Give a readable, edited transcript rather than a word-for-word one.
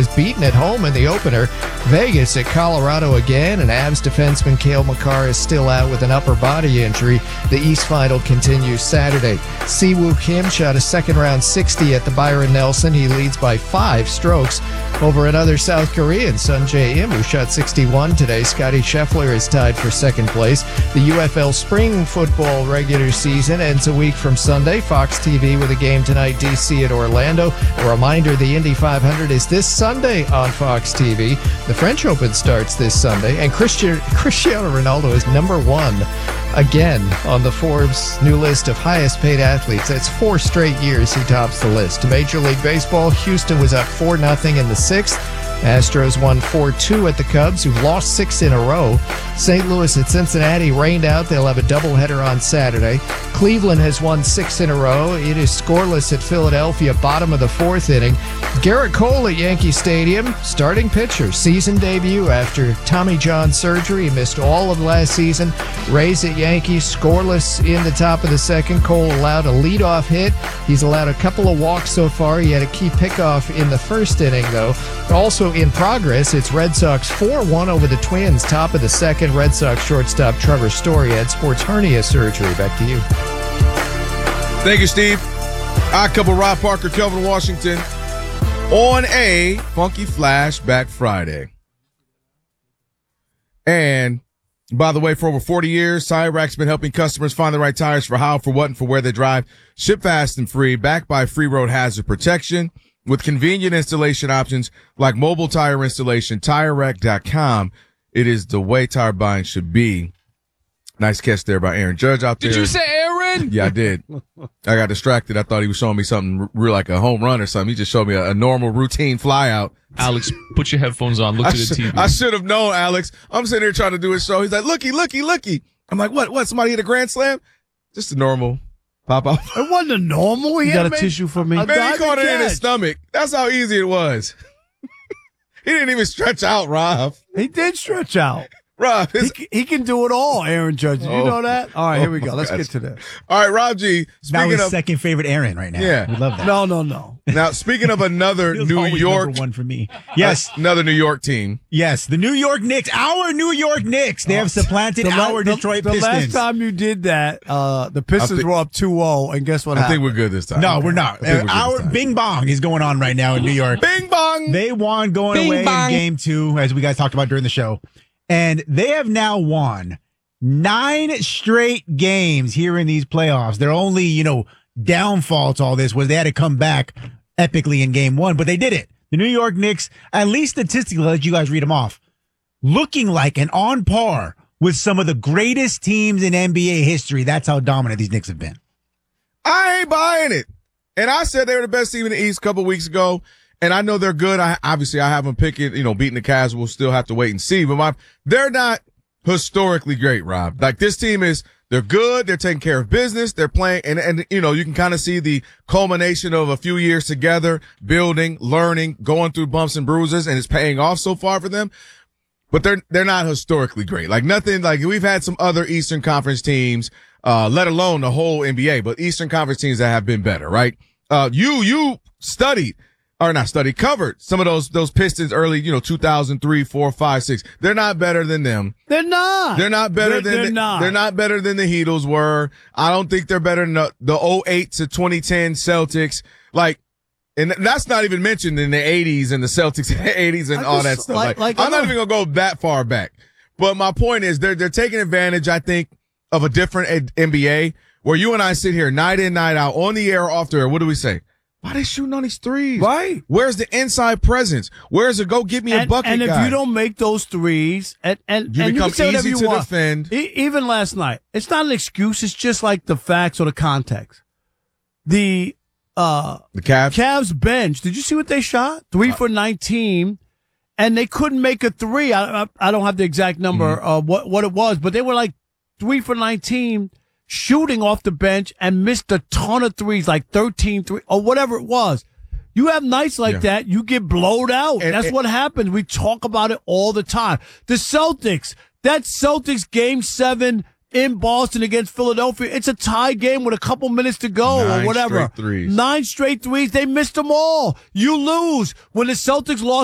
was beaten at home in the opener. Vegas at Colorado again, and Avs defenseman Cale Makar is still out with an upper body injury. The East Final continues Saturday. Siwoo Kim shot a second-round 60 at the Byron Nelson. He leads by 5 strokes over another South Korean, Sun Jae-im, who shot 61 today. Scotty Scheffler is tied for second place. The UFL Spring Football regular season ends a week from Sunday. Fox TV with a game tonight, DC at Orlando. A reminder, the Indy 500 is this Sunday on Fox TV. The French Open starts this Sunday, and Cristiano Ronaldo is number 1 again on the Forbes new list of highest paid athletes. That's 4 straight years he tops the list. To Major League Baseball, Houston was up 4-0 in the 6th. Astros won 4-2 at the Cubs, who've lost 6 in a row. St. Louis at Cincinnati rained out. They'll have a doubleheader on Saturday. Cleveland has won 6 in a row. It is scoreless at Philadelphia, bottom of the 4th inning. Garrett Cole at Yankee Stadium, starting pitcher, season debut after Tommy John surgery. He missed all of last season. Rays at Yankees, scoreless in the top of the 2nd. Cole allowed a leadoff hit. He's allowed a couple of walks so far. He had a key pickoff in the 1st inning, though. Also in progress, it's Red Sox 4-1 over the Twins, top of the 2nd. Red Sox shortstop Trevor Story had sports hernia surgery. Back to you. Thank you, Steve. Odd Couple, Rob Parker, Kelvin Washington on a Funky Flashback Friday. And by the way, for over 40 years, Tire Rack's been helping customers find the right tires for how, for what, and for where they drive. Ship fast and free, backed by free road hazard protection. With convenient installation options like mobile tire installation, TireRack.com. It is the way tire buying should be. Nice catch there by Aaron Judge out there. Did you say Aaron? Yeah, I did. I got distracted. I thought he was showing me something real, like a home run or something. He just showed me a normal routine fly out. Alex, put your headphones on. Look to the TV. I should have known, Alex. I'm sitting here trying to do a show. He's like, looky. I'm like, what? Somebody hit a grand slam? Just a normal pop out. It wasn't a normal. You got a tissue for me? Man, he caught it in his stomach. That's how easy it was. He didn't even stretch out, Rob. He did stretch out. Rob, he can do it all, Aaron Judge. Did you know that? All right, here we go. Let's get to this. All right, Rob G. Now his second favorite Aaron right now. Yeah. We love that. No. Now, speaking of another New York. Number 1 for me. Yes. Another New York team. Yes. The New York Knicks. Our New York Knicks. They have supplanted our Detroit Pistons. The last time you did that, the Pistons were up 2-0, and guess what happened? I think we're good this time. No, we're not. Our Bing Bong is going on right now in New York. Bing Bong! They won going away in game 2, as we guys talked about during the show. And they have now won 9 straight games here in these playoffs. Their only, downfall to all this was they had to come back epically in game 1, but they did it. The New York Knicks, at least statistically, I'll let you guys read them off, looking like and on par with some of the greatest teams in NBA history. That's how dominant these Knicks have been. I ain't buying it. And I said they were the best team in the East a couple weeks ago. And I know they're good. I have them picking, beating the Cavs. We'll still have to wait and see. But they're not historically great, Rob. Like, this team they're good. They're taking care of business. They're playing. And you can kind of see the culmination of a few years together, building, learning, going through bumps and bruises, and it's paying off so far for them. But they're not historically great. Like, nothing, like, we've had some other Eastern Conference teams, let alone the whole NBA, but Eastern Conference teams that have been better, right? You covered some of those Pistons early, 2003, 4, 5, 6. They're not better than them. They're not. They're not better They're not better than the Heatles were. I don't think they're better than the 08 to 2010 Celtics. Like, and that's not even mentioned in the 80s and the Celtics in the 80s and all that stuff. I'm not even going to go that far back. But my point is they're taking advantage, I think, of a different NBA where you and I sit here night in, night out, on the air or off the air. What do we say? Why are they shooting on these threes? Right. Where's the inside presence? Where's the go get me a bucket and if guy? you don't make those threes, and you become say easy you to want. defend. Even last night, it's not an excuse. It's just like the facts or the context. The Cavs bench. Did you see what they shot? 3 for 19, and they couldn't make a 3. I don't have the exact number of what it was, but they were like 3 for 19. Shooting off the bench and missed a ton of threes, like 13 3 or whatever it was. You have nights like that, you get blowed out. That's what happens. We talk about it all the time. The Celtics, that Celtics game 7 in Boston against Philadelphia, it's a tie game with a couple minutes to go or whatever. 9 straight threes. 9 straight threes. They missed them all. You lose. When the Celtics lost